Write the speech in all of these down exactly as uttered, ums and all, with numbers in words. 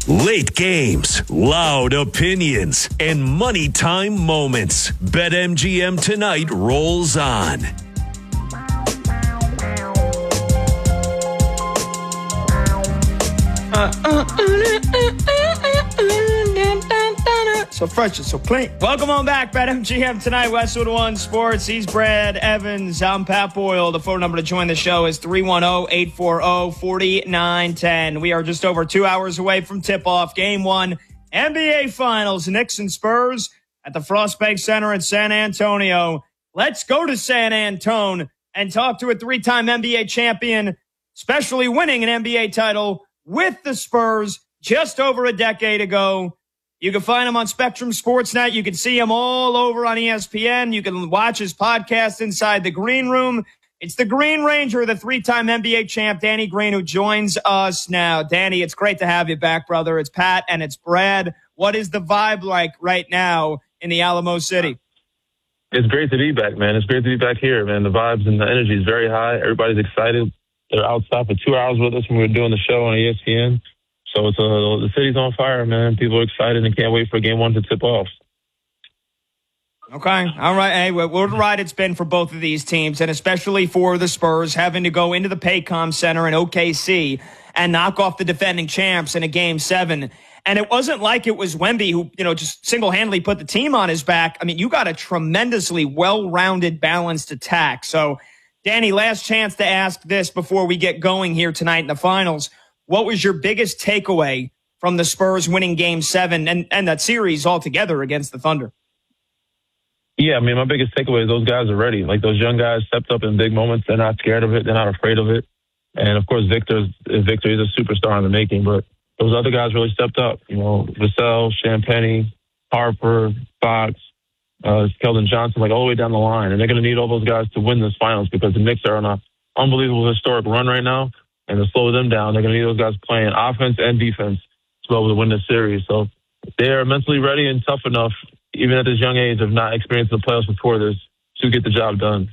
Late games, loud opinions, and money time moments. BetMGM tonight rolls on. Uh, uh, uh, uh, So fresh and so clean. Welcome on back, BetMGM tonight, Westwood One Sports. He's Brad Evans. I'm Pat Boyle. The phone number to join the show is three one zero, eight four zero, four nine one zero. We are just over two hours away from tip-off. Game one, N B A Finals, Knicks and Spurs at the Frostbank Center in San Antonio. Let's go to San Antone and talk to a three-time N B A champion, especially winning an N B A title with the Spurs just over a decade ago. You can find him on Spectrum Sportsnet. You can see him all over on E S P N. You can watch his podcast, Inside the Green Room. It's the Green Ranger, the three-time N B A champ, Danny Green, who joins us now. Danny, it's great to have you back, brother. It's Pat and it's Brad. What is the vibe like right now in the Alamo City? It's great to be back, man. It's great to be back here, man. The vibes and the energy is very high. Everybody's excited. They're outside for two hours with us when we were doing the show on E S P N. So it's, uh, the city's on fire, man. People are excited and can't wait for game one to tip off. Okay. All right. Hey, what a ride it's been for both of these teams, and especially for the Spurs having to go into the Paycom Center in O K C and knock off the defending champs in a game seven. And it wasn't like it was Wemby who, you know, just single-handedly put the team on his back. I mean, you got a tremendously well-rounded, balanced attack. So, Danny, last chance to ask this before we get going here tonight in the finals. What was your biggest takeaway from the Spurs winning game seven and, and that series altogether against the Thunder? Yeah, I mean, my biggest takeaway is those guys are ready. Like, those young guys stepped up in big moments. They're not scared of it. They're not afraid of it. And, of course, Victor's, Victor is a superstar in the making. But those other guys really stepped up. You know, Vassell, Champagnie, Harper, Fox, uh, Keldon Johnson, like all the way down the line. And they're going to need all those guys to win this finals because the Knicks are on an unbelievable historic run right now. And to slow them down, they're going to need those guys playing offense and defense to be able to win this series. So they are mentally ready and tough enough, even at this young age of not experiencing the playoffs before this, to get the job done.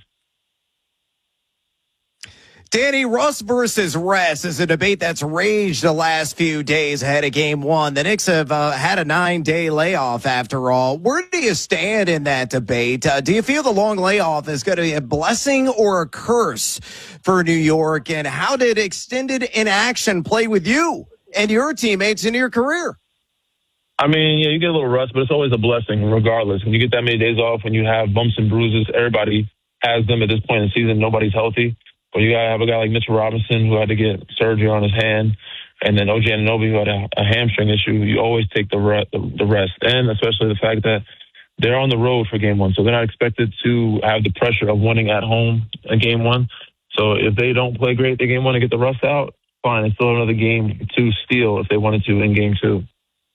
Danny, Russ versus rest is a debate that's raged the last few days ahead of game one. The Knicks have uh, had a nine-day layoff after all. Where do you stand in that debate? Uh, do you feel the long layoff is going to be a blessing or a curse for New York? And how did extended inaction play with you and your teammates in your career? I mean, yeah, you get a little rust, but it's always a blessing regardless. When you get that many days off, when you have bumps and bruises, everybody has them at this point in the season. Nobody's healthy. Or you gotta have a guy like Mitchell Robinson who had to get surgery on his hand, and then O G Anunoby who had a, a hamstring issue. You always take the, re- the the rest, and especially the fact that they're on the road for game one, so they're not expected to have the pressure of winning at home in game one. So if they don't play great in game one and get the rust out, fine. They still have another game to steal if they wanted to in game two.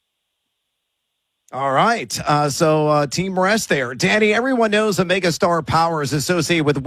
All right. Uh, so uh, team rest there. Danny, everyone knows that megastar power is associated with